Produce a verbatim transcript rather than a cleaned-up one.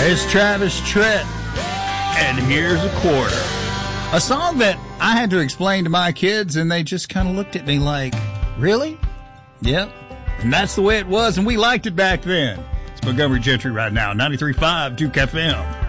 It's Travis Tritt, and here's a quarter. A song that I had to explain to my kids, and they just kind of looked at me like, really? Yep. And that's the way it was, and we liked it back then. It's Montgomery Gentry right now, ninety-three point five Duke F M.